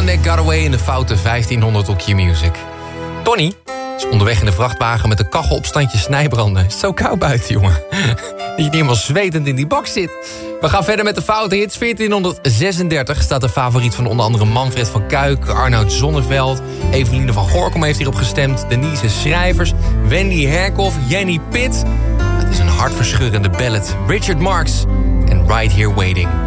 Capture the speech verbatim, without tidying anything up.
Neck Got Away in de foute vijftienhonderd op Q-Music. Tony is onderweg in de vrachtwagen met een kachel op standje snijbranden. Het is zo koud buiten, jongen. Dat je niet helemaal zwetend in die bak zit. We gaan verder met de foute hits. veertienhonderdzesendertig staat de favoriet van onder andere Manfred van Kuik, Arnoud Zonneveld, Eveline van Gorkom heeft hierop gestemd, Denise Schrijvers, Wendy Herkhoff, Jenny Pitt. Het is een hartverscheurende ballad. Richard Marx en Right Here Waiting.